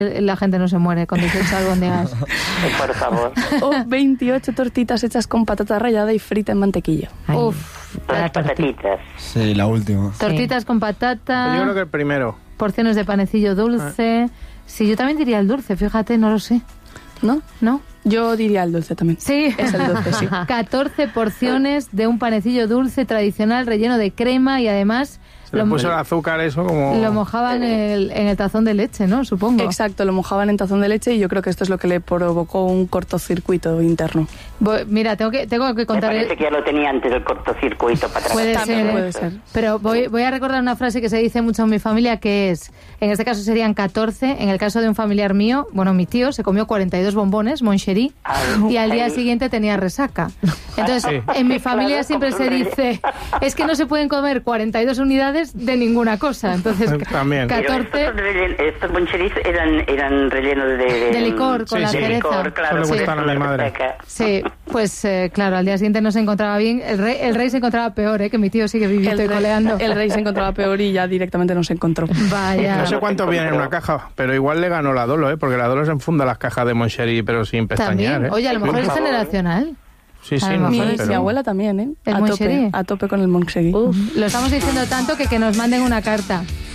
la gente no se muere con 18 albóndigas. Por favor. O 28 tortitas hechas con patata rallada y frita en mantequilla. Ay, Las patatitas. Sí, la última. tortitas con patata, Yo creo que el primero. porciones de panecillo dulce. Sí, yo también diría el dulce, fíjate, no lo sé. ¿No? ¿No? Yo diría el dulce también. Sí. Es el dulce, sí. 14 porciones de un panecillo dulce tradicional relleno de crema y además Se le puso el azúcar, eso como... lo mojaban en el tazón de leche, ¿no? Supongo. Exacto, lo mojaban en tazón de leche y yo creo que esto es lo que le provocó un cortocircuito interno. Mira, tengo que Me contar... parece que ya lo tenía antes el cortocircuito para atrás. Puede También ser, puede ser. Pero voy a recordar una frase que se dice mucho en mi familia, que es, en este caso serían 14, en el caso de un familiar mío, bueno, mi tío se comió 42 bombones, Moncherie, y al día siguiente tenía resaca. Entonces, en mi familia Claro, siempre se como un dice, es que no se pueden comer 42 unidades de ninguna cosa. Entonces, También. Pero 14... estos boncheris eran rellenos de licor, con Sí, la sí. de cereza. licor, claro. Eso le por gustan eso a mi la madre. resaca. Sí, pues claro, al día siguiente no se encontraba bien. El rey se encontraba peor, que mi tío sigue vivito y coleando. El rey se encontraba peor y ya directamente no se encontró. Vaya. No sé cuánto viene en una caja, pero igual le ganó la Dolo, porque la Dolo se enfunda las cajas de Moncherie, pero sin pestañear. También. Oye, a lo mejor es generacional. Sí, a sí, lo no mejor sé, es- pero... Mi abuela también, ¿eh? ¿El Moncherie? A tope con el Moncherie. Lo estamos diciendo tanto que nos manden una carta.